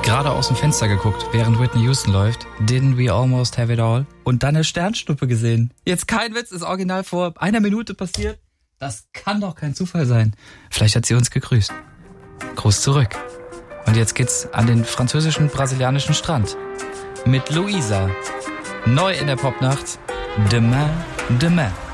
gerade aus dem Fenster geguckt, während Whitney Houston läuft. Didn't we almost have it all? Und dann eine Sternschnuppe gesehen. Jetzt kein Witz, ist original vor einer Minute passiert. Das kann doch kein Zufall sein. Vielleicht hat sie uns gegrüßt. Gruß zurück. Und jetzt geht's an den französischen, brasilianischen Strand. Mit Luisa. Neu in der Popnacht. Demain, demain.